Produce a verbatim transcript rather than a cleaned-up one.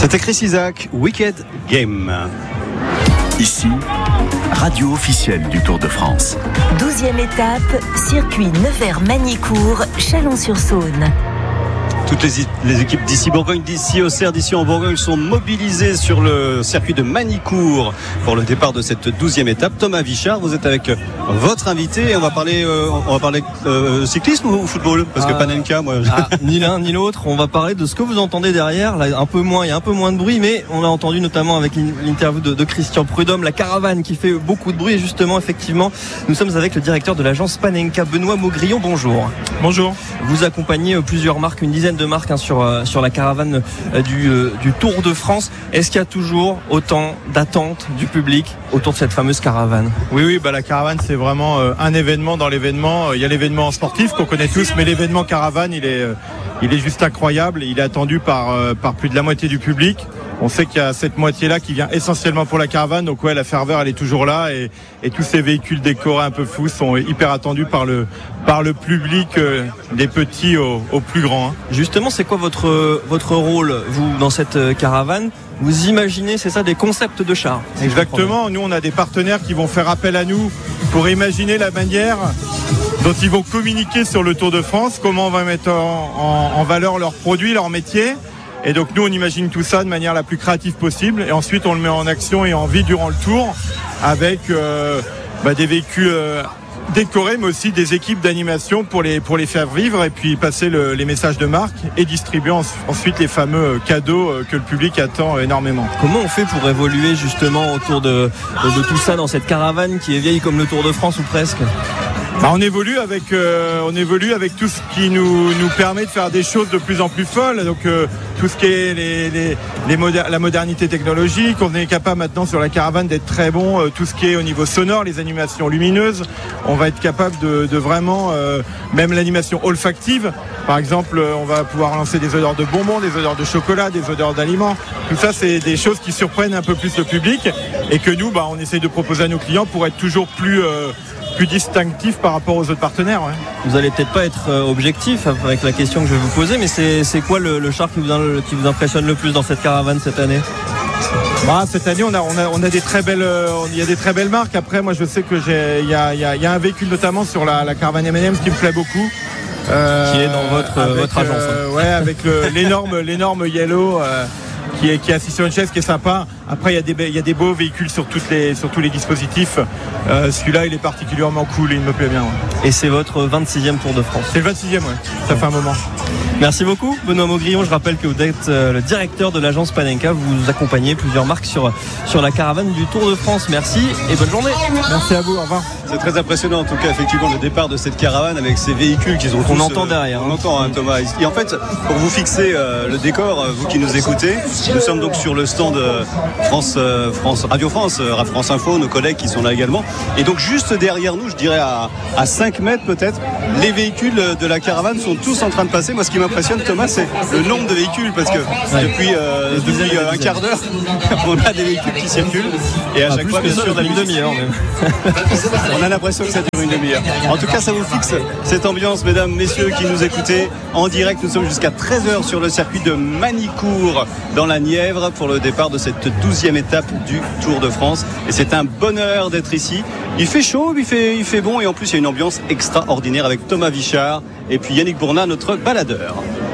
C'était Chris Isaak, Wicked Game. Ici, radio officielle du Tour de France. douzième étape, circuit Nevers-Magnicourt, Chalon-sur-Saône. Toutes les, les équipes d'ici Bourgogne, d'ici Auxerre, d'ici en Bourgogne sont mobilisées sur le circuit de Magnicourt pour le départ de cette douzième étape. Thomas Vichard, vous êtes avec votre invité et on va parler, euh, on va parler euh, cyclisme ou football parce ah, que Panenka, moi, ah, ni l'un ni l'autre. On va parler de ce que vous entendez derrière. Là, un peu moins, il y a un peu moins de bruit, mais on a entendu notamment avec l'interview de, de Christian Prudhomme, la caravane qui fait beaucoup de bruit. Et justement, effectivement, nous sommes avec le directeur de l'agence Panenka, Benoît Maugrillon. Bonjour. Bonjour. Vous accompagnez plusieurs marques, une dizaine de marques hein, sur, euh, sur la caravane euh, du, euh, du Tour de France. Est-ce qu'il y a toujours autant d'attentes du public autour de cette fameuse caravane ? Oui, oui, bah, la caravane c'est vraiment euh, un événement dans l'événement. Il y a l'événement sportif qu'on connaît tous, mais l'événement caravane il est, euh, il est juste incroyable. Il est attendu par, euh, par plus de la moitié du public. On sait qu'il y a cette moitié-là qui vient essentiellement pour la caravane, donc ouais, la ferveur elle est toujours là et, et tous ces véhicules décorés un peu fous sont hyper attendus par le, par le public, euh, des petits aux, aux plus grands. Hein. Justement, c'est quoi votre, votre rôle, vous, dans cette caravane ? Vous imaginez, c'est ça, des concepts de chars ? Exactement, nous on a des partenaires qui vont faire appel à nous pour imaginer la manière dont ils vont communiquer sur le Tour de France, comment on va mettre en, en, en valeur leurs produits, leur métier. Et donc nous on imagine tout ça de manière la plus créative possible et ensuite on le met en action et en vie durant le tour avec euh, bah, des véhicules euh, décorés mais aussi des équipes d'animation pour les, pour les faire vivre et puis passer le, les messages de marque et distribuer en, ensuite les fameux cadeaux que le public attend énormément. Comment on fait pour évoluer justement autour de, de, de tout ça dans cette caravane qui est vieille comme le Tour de France ou presque ? Bah on évolue avec euh, on évolue avec tout ce qui nous nous permet de faire des choses de plus en plus folles. Donc euh, tout ce qui est les les, les moder- la modernité technologique, on est capable maintenant sur la caravane d'être très bon. Euh, tout ce qui est au niveau sonore, les animations lumineuses, on va être capable de, de vraiment euh, même l'animation olfactive. Par exemple, euh, on va pouvoir lancer des odeurs de bonbons, des odeurs de chocolat, des odeurs d'aliments. Tout ça, c'est des choses qui surprennent un peu plus le public et que nous, bah, on essaye de proposer à nos clients pour être toujours plus euh, plus distinctif par rapport aux autres partenaires. Ouais. Vous allez peut-être pas être objectif avec la question que je vais vous poser, mais c'est, c'est quoi le, le char qui vous, qui vous impressionne le plus dans cette caravane cette année ? Bah, cette année, on a, on a, on a des très belles, il y a des très belles marques. Après, moi, je sais que j'ai, il y a, il y a, il y a un véhicule notamment sur la, la caravane M and M's qui me plaît beaucoup. Euh, qui est dans votre, avec, votre agence. Euh, ouais, avec le, l'énorme, l'énorme Yellow. Euh, Qui est, qui est assis sur une chaise, qui est sympa. Après, il y a des, il y a des beaux véhicules sur, toutes les, sur tous les dispositifs. Euh, celui-là, il est particulièrement cool et il me plaît bien. Ouais. Et c'est votre vingt-sixième Tour de France. C'est le vingt-sixième, ouais. Ça fait un moment. Merci beaucoup, Benoît Maugrillon. Je rappelle que vous êtes le directeur de l'agence Panenka. Vous accompagnez plusieurs marques sur, sur la caravane du Tour de France. Merci et bonne journée. Merci à vous, au revoir. C'est très impressionnant, en tout cas, effectivement, le départ de cette caravane avec ces véhicules qu'ils ont tous. On entend derrière. On hein. entend, hein, Thomas. Et en fait, pour vous fixer euh, le décor, vous qui nous écoutez, nous sommes donc sur le stand France, euh, France Radio France, euh, France Info, nos collègues qui sont là également. Et donc, juste derrière nous, je dirais à, à cinq mètres peut-être, les véhicules de la caravane sont tous en train de passer. Moi, ce qui m'impressionne, Thomas, c'est le nombre de véhicules parce que ouais. depuis, euh, depuis euh, un quart d'heure, on a des véhicules qui circulent. Et à ah, chaque fois, bien sûr, on a une demi-heure même. On a l'impression que ça dure une demi-heure. En tout cas, ça vous fixe cette ambiance, mesdames, messieurs, qui nous écoutez en direct. Nous sommes jusqu'à treize heures sur le circuit de Magnicourt, dans la Nièvre, pour le départ de cette douzième étape du Tour de France. Et c'est un bonheur d'être ici. Il fait chaud, il fait, il fait bon, et en plus, il y a une ambiance extraordinaire avec Thomas Vichard et puis Yannick Bournat, notre baladeur.